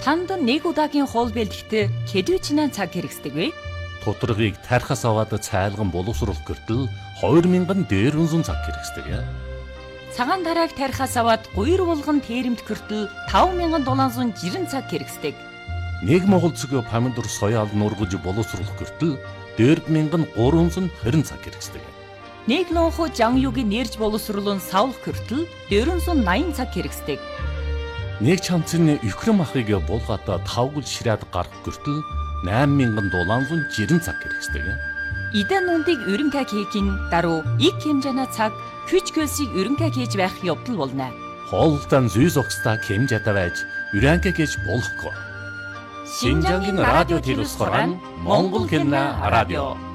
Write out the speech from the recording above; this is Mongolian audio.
Танд нэг удаагийн хоол бэлтгэхэд хэдвэчнээ цаг хэрэгсдэг вэ? Тодорхойг тархас аваад цайлган боловсруулах гэртэл 2000 дээрвэн цаг хэрэгсдэг. Цагаан тарааг тархас аваад 2 булган тээрэмт гэртэл 5760 цаг хэрэгсдэг. Нэг монгол цэг помидор соёал нургаж боловсруулах гэртэл 4320 цаг хэрэгсдэг. Нэг лонхо жан югийн нэрж боловсруулан савлах гэртэл 480 цаг хэрэгсдэг. Нэг чамцны Украин махыг булгаад 5 гүл ширээд гарах гэртэл 8760 цаг хэрэгсдэг. Идэн нүндийг өрөнгө хийхин даруй их хэмжээний цаг хүч хөлсийг өрөнгө хийж байх явдал болно. Хоолтон зүйс огстай хэмжээтэй байж өрөнгө хийж болохгүй. Шинжангийн радио телевизээр Монгол хэлний радио